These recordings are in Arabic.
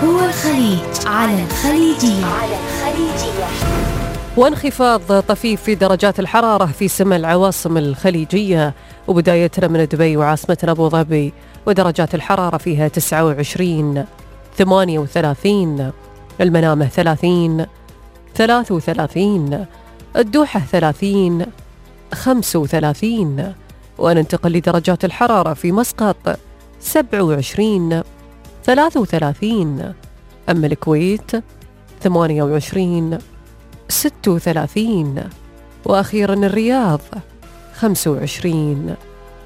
هو الخليج على الخليجية. وانخفاض طفيف في درجات الحرارة في سماء العواصم الخليجية، وبدايتنا من دبي وعاصمتنا أبو ظبي، ودرجات الحرارة فيها 29 38، المنامة 30 33، الدوحة 30 35، وننتقل لدرجات الحرارة في مسقط 27 33، أما الكويت 28 36، وأخيرا الرياض 25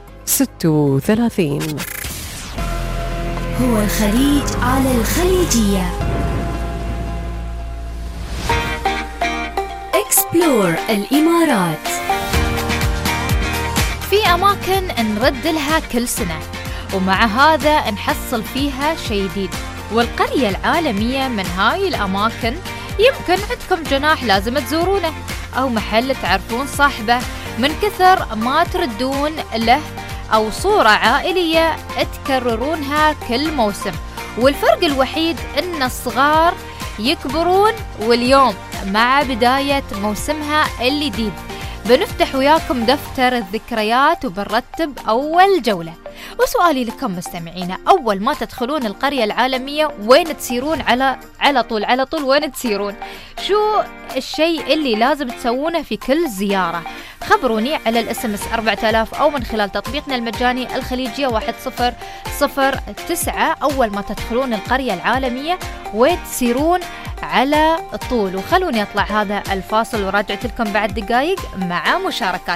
36. هو الخليج على الخليجية. اكسبلور الإمارات. في أماكن نرد لها كل سنة، ومع هذا نحصل فيها شيء جديد، والقرية العالمية من هاي الأماكن. يمكن عندكم جناح لازم تزورونه، أو محل تعرفون صاحبه من كثر ما تردون له، أو صورة عائلية تكررونها كل موسم، والفرق الوحيد إن الصغار يكبرون. واليوم مع بداية موسمها الجديد بنفتح وياكم دفتر الذكريات وبنرتب أول جولة. وسؤالي لكم مستمعينا، أول ما تدخلون القرية العالمية وين تسيرون؟ على طول وين تسيرون؟ شو الشيء اللي لازم تسوونه في كل زيارة؟ خبروني على الاسمس 4000 أو من خلال تطبيقنا المجاني الخليجية 1009. أول ما تدخلون القرية العالمية وين تسيرون على طول؟ وخلوني أطلع هذا الفاصل وراجعت لكم بعد دقايق مع مشاركات.